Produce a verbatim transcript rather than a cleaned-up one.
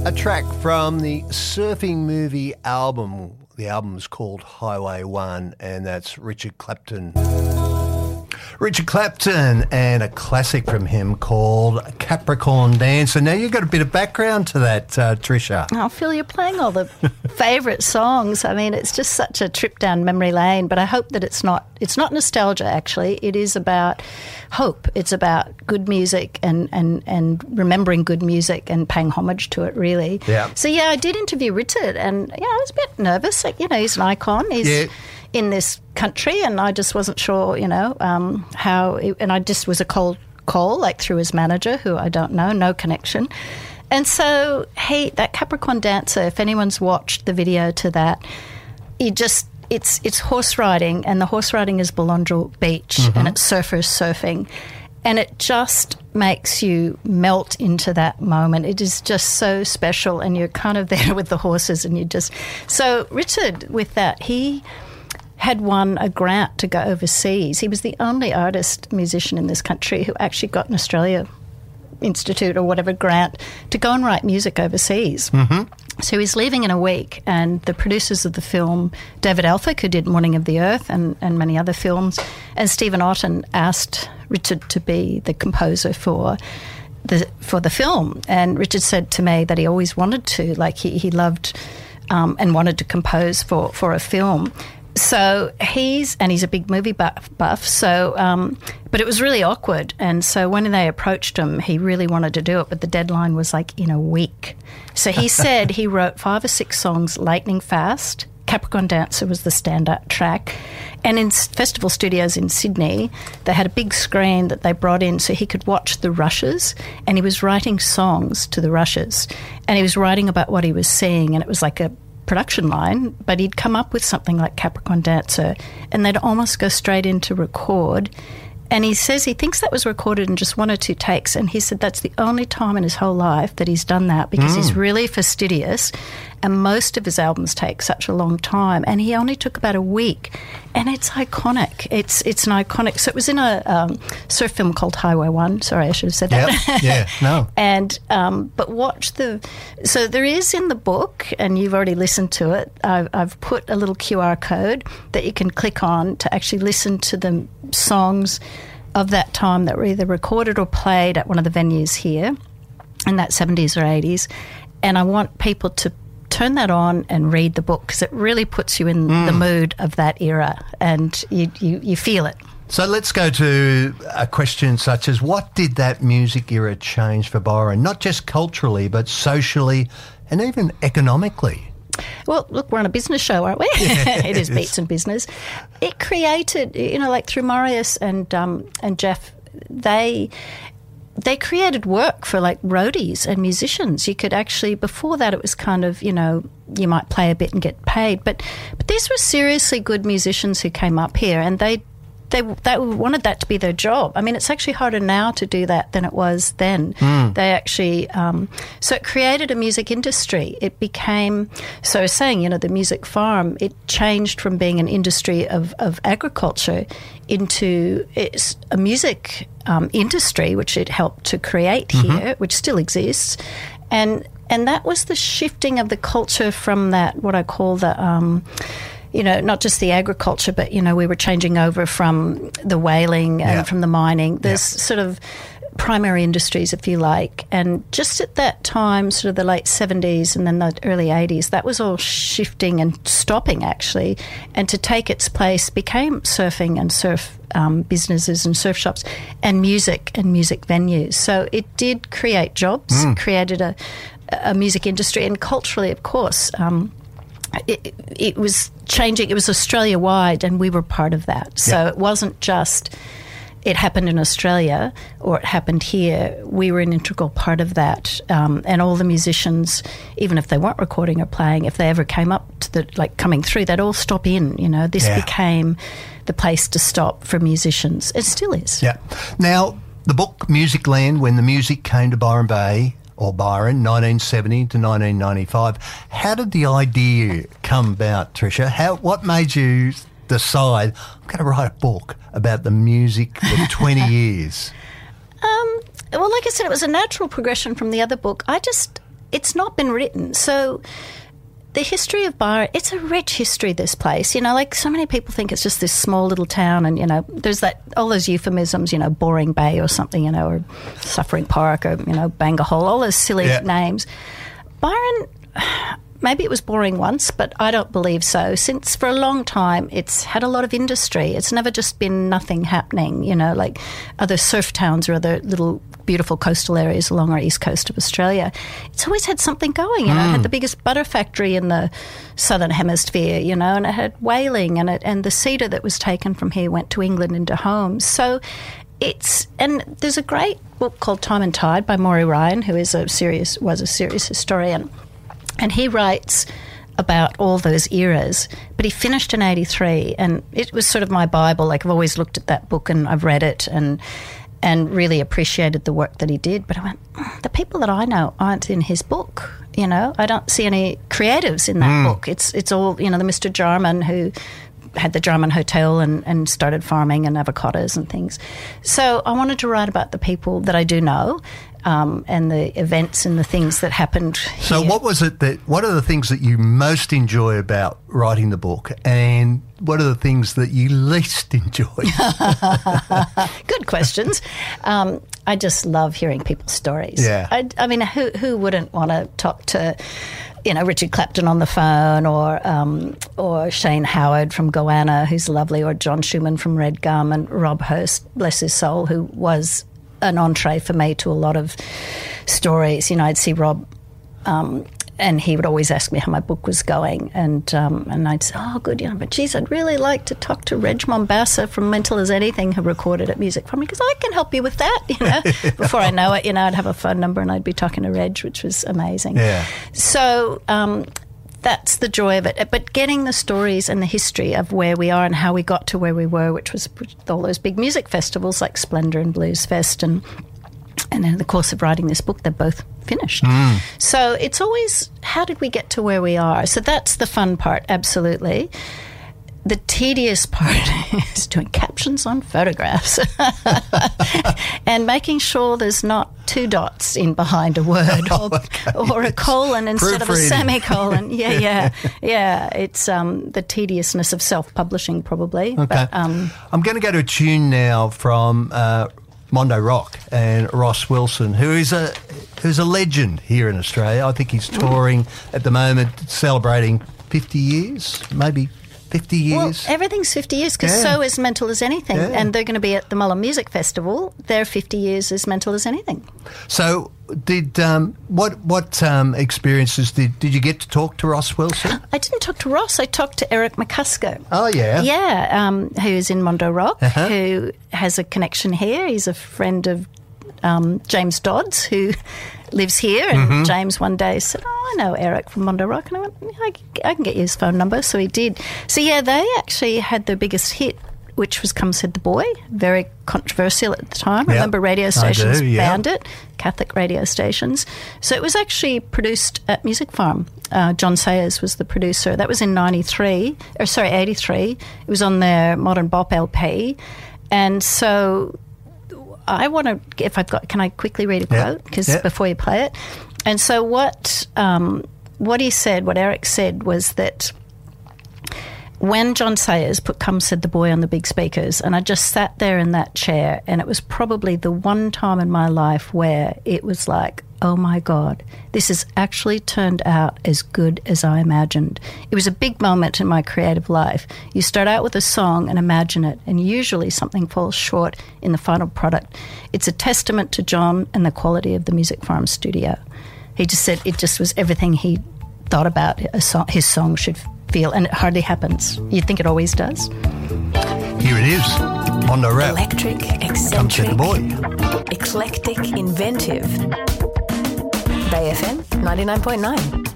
A track from the surfing movie album. The album's called Highway One, and that's Richard Clapton. Richard Clapton, and a classic from him called Capricorn Dancer. Now, you've got a bit of background to that, uh, Tricia. Oh, Phil, you're playing all the favourite songs. I mean, it's just such a trip down memory lane, but I hope that it's not it's not nostalgia, actually. It is about hope. It's about good music and, and, and remembering good music and paying homage to it, really. Yeah. So, yeah, I did interview Richard, and, yeah, I was a bit nervous. Like, you know, he's an icon. He's Yeah. in this country, and I just wasn't sure, you know, um, how, it, and I just was a cold call, like through his manager, who I don't know, no connection. And so, he, that Capricorn Dancer, if anyone's watched the video to that, he just, it's it's horse riding, and the horse riding is Belongil Beach, mm-hmm. and it's surfers surfing. And it just makes you melt into that moment. It is just so special, and you're kind of there with the horses, and you just... So Richard, with that, he had won a grant to go overseas. He was the only artist, musician in this country who actually got an Australia Institute or whatever grant to go and write music overseas. Mm-hmm. So he's leaving in a week, and the producers of the film, David Elphick, who did Morning of the Earth and, and many other films, and Stephen Otten asked Richard to be the composer for the for the film. And Richard said to me that he always wanted to, like he, he loved um, and wanted to compose for, for a film. So he's, and he's a big movie buff, buff so, um, but it was really awkward. And so when they approached him, he really wanted to do it, but the deadline was like in a week. So he said he wrote five or six songs lightning fast. Capricorn Dancer was the standout track. And in festival studios in Sydney, they had a big screen that they brought in so he could watch the rushes, and he was writing songs to the rushes. And he was writing about what he was seeing, and it was like a production line, but he'd come up with something like Capricorn Dancer, and they'd almost go straight into record. And he says he thinks that was recorded in just one or two takes, and he said that's the only time in his whole life that he's done that, because mm. he's really fastidious, and most of his albums take such a long time, and he only took about a week, and it's iconic. It's it's an iconic... So it was in a um, surf film called Highway One. Sorry, I should have said that. Yep. Yeah, no. And um, but watch the... So there is in the book, and you've already listened to it, I've, I've put a little Q R code that you can click on to actually listen to the songs of that time that were either recorded or played at one of the venues here in that seventies or eighties. And I want people to turn that on and read the book, because it really puts you in mm. the mood of that era, and you, you, you feel it. So let's go to a question such as, what did that music era change for Byron, not just culturally but socially and even economically? Well, look, we're on a business show, aren't we? Yeah, it is Beats and Business. It created, you know, like through Marius and um, and Jeff, they they created work for like roadies and musicians. You could actually, before that it was kind of, you know, you might play a bit and get paid, but but these were seriously good musicians who came up here, and they They, they wanted that to be their job. I mean, it's actually harder now to do that than it was then. Mm. They actually, um, so it created a music industry. It became, so I was saying, you know, the music farm, it changed from being an industry of, of agriculture into it's a music um, industry, which it helped to create mm-hmm. here, which still exists. And, and that was the shifting of the culture from that, what I call the... Um, you know, not just the agriculture, but, you know, we were changing over from the whaling and yeah. from the mining. There's yeah. sort of primary industries, if you like. And just at that time, sort of the late seventies and then the early eighties, that was all shifting and stopping, actually. And to take its place became surfing and surf um, businesses and surf shops and music and music venues. So it did create jobs, mm. created a, a music industry, and culturally, of course, um, It, it was changing. It was Australia-wide, and we were part of that. So yeah. it wasn't just it happened in Australia or it happened here. We were an integral part of that. Um, and all the musicians, even if they weren't recording or playing, if they ever came up to the, like coming through, they'd all stop in, you know. This yeah. became the place to stop for musicians. It still is. Yeah. Now, the book Musicland, When the Music Came to Byron Bay, or Byron, nineteen seventy to nineteen ninety-five. How did the idea come about, Tricia? How, what made you decide, I'm going to write a book about the music for twenty years? Um, well, like I said, it was a natural progression from the other book. I just, it's not been written. So the history of Byron, it's a rich history, this place. You know, like so many people think it's just this small little town and, you know, there's that, all those euphemisms, you know, Boring Bay or something, you know, or Suffering Park or, you know, Bangor Hole, all those silly yeah. names. Byron, maybe it was boring once, but I don't believe so. Since for a long time it's had a lot of industry. It's never just been nothing happening, you know, like other surf towns or other little beautiful coastal areas along our east coast of Australia. It's always had something going, you know. Mm. It had the biggest butter factory in the southern hemisphere, you know, and it had whaling, and it and the cedar that was taken from here went to England into homes. So it's, and there's a great book called Time and Tide by Maury Ryan, who is a serious was a serious historian, and he writes about all those eras, but he finished in eighty-three, and it was sort of my Bible. Like, I've always looked at that book and I've read it and and really appreciated the work that he did. But I went, the people that I know aren't in his book. You know, I don't see any creatives in that mm. book. It's it's all, you know, the Mister Jarman who had the Jarman Hotel and, and started farming and avocados and things. So I wanted to write about the people that I do know, um, and the events and the things that happened here. So what was it that, what are the things that you most enjoy about writing the book, and what are the things that you least enjoy? Good questions. Um, I just love hearing people's stories. Yeah. I, I mean, who who wouldn't want to talk to, you know, Richard Clapton on the phone, or um, or Shane Howard from Goanna, who's lovely, or John Schumann from Red Gum, and Rob Hurst, bless his soul, who was an entree for me to a lot of stories. You know, I'd see Rob, um, and he would always ask me how my book was going, and um, and I'd say, oh, good, you know, but geez, I'd really like to talk to Reg Mombassa from Mental as Anything, who recorded at Music for Me, because I can help you with that, you know. Before I know it, you know, I'd have a phone number and I'd be talking to Reg, which was amazing. Yeah. So um, that's the joy of it. But getting the stories and the history of where we are and how we got to where we were, which was all those big music festivals like Splendour and Blues Fest, and and in the course of writing this book, they're both finished. Mm. So it's always, how did we get to where we are? So that's the fun part, absolutely. The tedious part is doing captions on photographs and making sure there's not two dots in behind a word, or, oh, okay. or a colon instead of a semicolon. Yeah, yeah, yeah. It's um, the tediousness of self-publishing, probably. Okay. But, um, I'm going to go to a tune now from uh, Mondo Rock and Ross Wilson, who is a who's a legend here in Australia. I think he's touring at the moment, celebrating fifty years, maybe fifty years. Well, everything's fifty years, because yeah. so is Mental as Anything. Yeah. And they're going to be at the Mullum Music Festival. Their fifty years is Mental as Anything. So did um, what what um, experiences did, did you get to talk to Ross Wilson? I didn't talk to Ross. I talked to Eric McCusker. Oh, yeah. Yeah, um, who's in Mondo Rock, uh-huh. who has a connection here. He's a friend of um, James Dodds, who lives here, and mm-hmm. James one day said, oh, I know Eric from Mondo Rock, and I went, yeah, I, I can get you his phone number. So he did. So yeah, they actually had their biggest hit, which was Come Said the Boy, very controversial at the time. Yep, Remember, radio stations do, yeah. banned it, Catholic radio stations. So it was actually produced at Music Farm. Uh, John Sayers was the producer. That was in ninety-three, or sorry, eighty-three. It was on their Modern Bop L P. And so I want to, if I've got, can I quickly read a quote? Because yep. before you play it. And so what um, what he said, what Eric said, was that when John Sayers put Come Said the Boy on the big speakers, and I just sat there in that chair, and it was probably the one time in my life where it was like, oh my God, this has actually turned out as good as I imagined. It was a big moment in my creative life. You start out with a song and imagine it, and usually something falls short in the final product. It's a testament to John and the quality of the Music Farm studio. He just said it just was everything he thought about a song, his song should feel, and it hardly happens. You'd think it always does. Here it is, Mondo Rap. Electric, eccentric, Come Said the Boy. Eclectic, inventive. Bay F M ninety-nine point nine.